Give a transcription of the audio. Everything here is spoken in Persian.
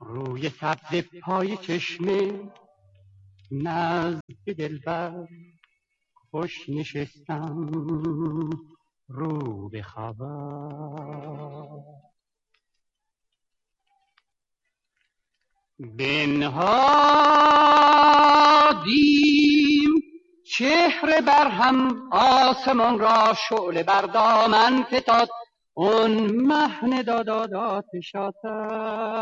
روی سبز پای چشمه نزد دلبر خوش نشستم رو به خبر. بنهادیم چهره بر هم، آسمان را شعله بر دامن فتاد، اون مهن دادادات شاتر